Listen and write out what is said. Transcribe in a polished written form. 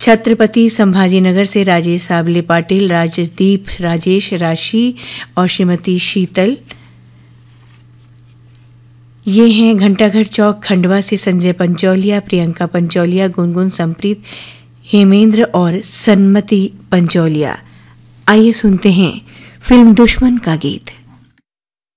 छत्रपति संभाजीनगर से राजेश साबले पाटिल, राजदीप, राजेश, राशि और श्रीमती शीतल। ये हैं घंटाघर चौक खंडवा से संजय पंचौलिया, प्रियंका पंचौलिया, गुनगुन, संप्रीत, हेमेंद्र और सन्मति पंचौलिया। आइए सुनते हैं फिल्म दुश्मन का गीत।